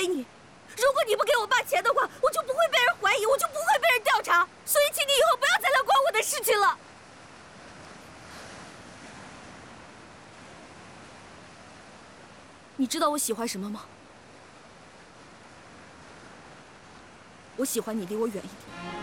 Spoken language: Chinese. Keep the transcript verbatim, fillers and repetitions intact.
给你。如果你不给我爸钱的话，我就不会被人怀疑，我就不会被人调查。所以，请你以后不要再来管我的事情了。你知道我喜欢什么吗？我喜欢你离我远一点。